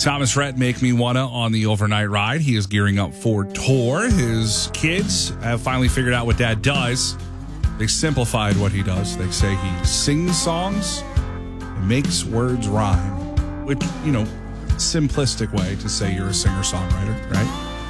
Thomas Rhett, Make Me Wanna on the overnight ride. He is gearing up for tour. His kids have finally figured out what Dad does. They simplified what he does. They say he sings songs and makes words rhyme, which, simplistic way to say you're a singer-songwriter, right?